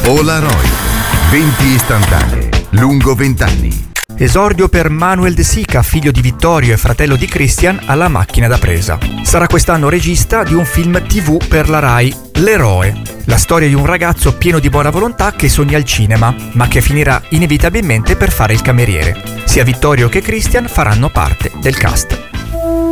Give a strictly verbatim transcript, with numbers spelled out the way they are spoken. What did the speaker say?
Polaroid, venti istantanee, lungo vent'anni. Esordio per Manuel De Sica, figlio di Vittorio e fratello di Christian, alla macchina da presa. Sarà quest'anno regista di un film tivù per la Rai, L'Eroe, la storia di un ragazzo pieno di buona volontà che sogna il cinema, ma che finirà inevitabilmente per fare il cameriere. Sia Vittorio che Christian faranno parte del cast.